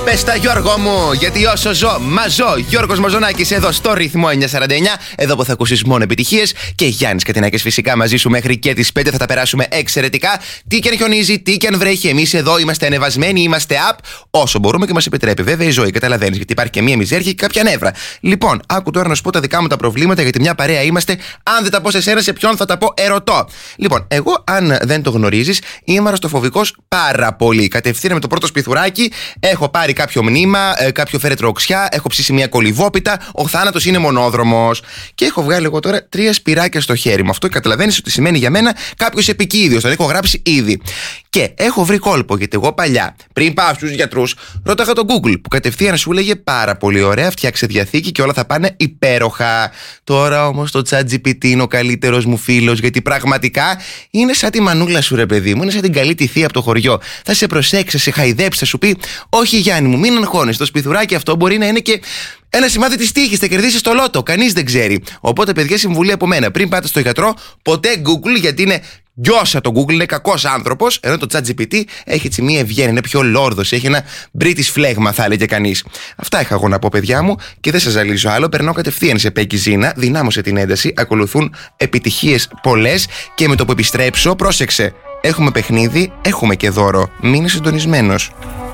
Πες τα Γιώργο μου, γιατί όσο ζω, μαζώ. Γιώργος Μαζονάκης εδώ στο ρυθμό 949. Εδώ που θα ακούσεις μόνο επιτυχίες. Και Γιάννης Κατινάκης φυσικά μαζί σου μέχρι και τις 5 θα τα περάσουμε εξαιρετικά. Τι και αν χιονίζει, τι και αν βρέχει, εμείς εδώ είμαστε ανεβασμένοι, είμαστε up όσο μπορούμε και μας επιτρέπει. Βέβαια η ζωή, καταλαβαίνεις, γιατί υπάρχει και μία μιζέρια και κάποια νεύρα. Λοιπόν, άκου τώρα να σου πω τα δικά μου τα προβλήματα, γιατί μια παρέα είμαστε. Αν δεν τα πω σε σένα, σε ποιον θα τα πω, ερωτώ. Λοιπόν, εγώ, αν δεν το γνωρίζεις, είμαι αρρωστοφοβικός πάρα πολύ. Κατευθείαν με το πρώτο σπιθουράκι έχω πάρει κάποιο μνήμα, κάποιο φέρετρο οξιά, έχω ψήσει μια κολυβόπιτα, ο θάνατος είναι μονόδρομος. Και έχω βγάλει εγώ τώρα 3 σπυράκια στο χέρι μου. Αυτό καταλαβαίνεις ότι σημαίνει για μένα κάποιος επικίδιος. Τον έχω γράψει ήδη. Και έχω βρει κόλπο, γιατί εγώ παλιά, πριν πάω στους γιατρούς, ρώταγα τον Google, που κατευθείαν σου έλεγε πάρα πολύ ωραία, φτιάξε διαθήκη και όλα θα πάνε υπέροχα. Τώρα όμως το ChatGPT είναι ο καλύτερος μου φίλος, γιατί πραγματικά είναι σαν τη μανούλα σου, ρε παιδί μου, είναι σαν την καλή τη θεία από το χωριό. Θα σε προσέξει, θα σε χαϊδέψει, θα σου πει: όχι, Γιάννη μου, μην αγχώνεσαι. Το σπιθουράκι αυτό μπορεί να είναι και ένα σημάδι της τύχης, θα κερδίσεις το λότο. Κανείς δεν ξέρει. Οπότε, παιδιά, συμβουλή από μένα. Πριν πάτε στο γιατρό, ποτέ Google, γιατί είναι γιώσα το Google, είναι κακός άνθρωπος. Ενώ το ChatGPT έχει έτσι μία ευγένεια, είναι πιο λόρδος, έχει ένα British φλέγμα, θα έλεγε κανείς. Αυτά είχα εγώ να πω, παιδιά μου, και δεν σας ζαλίζω άλλο. Περνάω κατευθείαν σε Πέκη Ζήνα, δυνάμωσε την ένταση, ακολουθούν επιτυχίες πολλές και με το που επιστρέψω, πρόσεξε. Έχουμε παιχνίδι, έχουμε και δώρο. Μείνε συντονισμένος.